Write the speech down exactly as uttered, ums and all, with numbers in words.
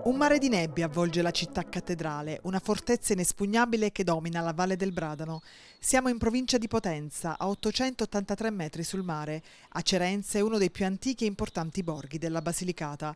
Un mare di nebbia avvolge la città cattedrale, una fortezza inespugnabile che domina la valle del Bradano. Siamo in provincia di Potenza, a ottocentottantatré metri sul mare. A Cerenze, uno dei più antichi e importanti borghi della Basilicata.